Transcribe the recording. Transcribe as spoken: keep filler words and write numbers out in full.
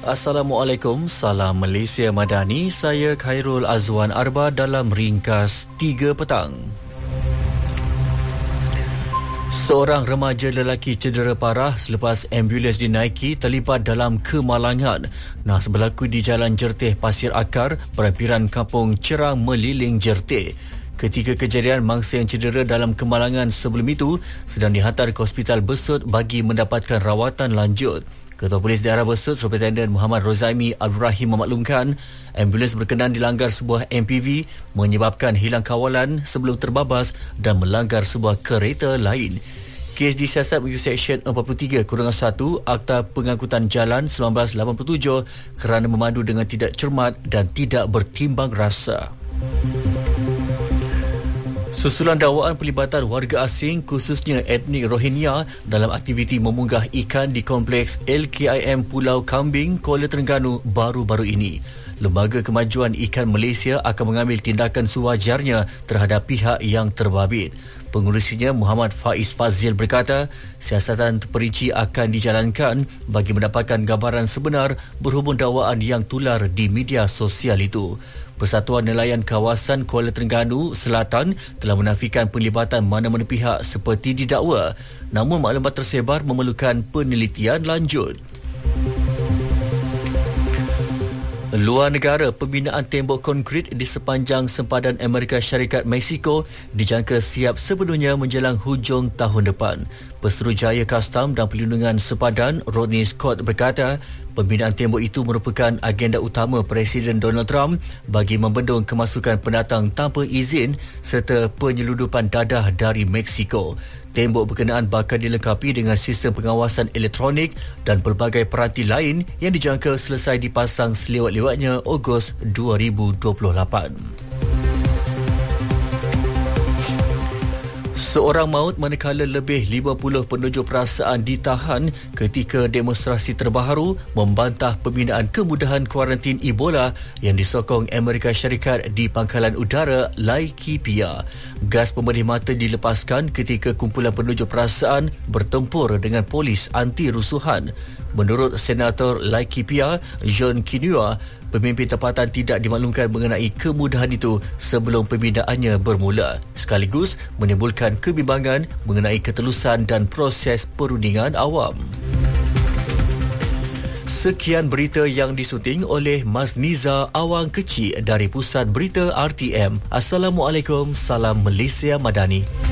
Assalamualaikum, salam Malaysia Madani. Saya Khairul Azwan Arba dalam Ringkas tiga petang. Seorang remaja lelaki cedera parah selepas ambulans dinaiki terlibat dalam kemalangan. Nas berlaku di Jalan Jertih Pasir Akar, Perampiran Kampung Cerang Meliling Jertih. Ketika kejadian, mangsa yang cedera dalam kemalangan sebelum itu sedang dihantar ke Hospital Besut bagi mendapatkan rawatan lanjut. Ketua Polis Daerah Besut, Superintendent Muhammad Rozaimi Abdul Rahim memaklumkan ambulans berkenan dilanggar sebuah M P V menyebabkan hilang kawalan sebelum terbabas dan melanggar sebuah kereta lain. Kes disiasat mengikut Seksyen empat puluh tiga satu Akta Pengangkutan Jalan seribu sembilan ratus lapan puluh tujuh kerana memandu dengan tidak cermat dan tidak bertimbang rasa. Susulan dakwaan pelibatan warga asing khususnya etnik Rohingya dalam aktiviti memunggah ikan di kompleks L K I M Pulau Kambing, Kuala Terengganu baru-baru ini. Lembaga Kemajuan Ikan Malaysia akan mengambil tindakan sewajarnya terhadap pihak yang terbabit. Pengurusinya Muhammad Faiz Fazil berkata, siasatan terperinci akan dijalankan bagi mendapatkan gambaran sebenar berhubung dakwaan yang tular di media sosial itu. Persatuan Nelayan Kawasan Kuala Terengganu Selatan telah menafikan penlibatan mana-mana pihak seperti didakwa. Namun maklumat tersebar memerlukan penelitian lanjut. Luar negara, pembinaan tembok konkrit di sepanjang sempadan Amerika Syarikat Mexico dijangka siap sepenuhnya menjelang hujung tahun depan. Pesuruhjaya Kastam dan Perlindungan Sempadan Rodney Scott berkata, pembinaan tembok itu merupakan agenda utama Presiden Donald Trump bagi membendung kemasukan pendatang tanpa izin serta penyeludupan dadah dari Mexico. Tembok berkenaan bakal dilengkapi dengan sistem pengawasan elektronik dan pelbagai peranti lain yang dijangka selesai dipasang selewat-lewatnya Ogos dua ribu dua puluh lapan. Seorang maut manakala lebih lima puluh penunjuk perasaan ditahan ketika demonstrasi terbaru membantah pembinaan kemudahan kuarantin Ebola yang disokong Amerika Syarikat di Pangkalan Udara Laikipia. Gas pemedih mata dilepaskan ketika kumpulan penunjuk perasaan bertempur dengan polis anti rusuhan. Menurut Senator Laikipia, John Kinua, pemimpin tempatan tidak dimaklumkan mengenai kemudahan itu sebelum pembinaannya bermula, sekaligus menimbulkan kebimbangan mengenai ketelusan dan proses perundingan awam. Sekian berita yang disunting oleh Mas Niza Awang Kecil dari Pusat Berita R T M. Assalamualaikum, salam Malaysia Madani.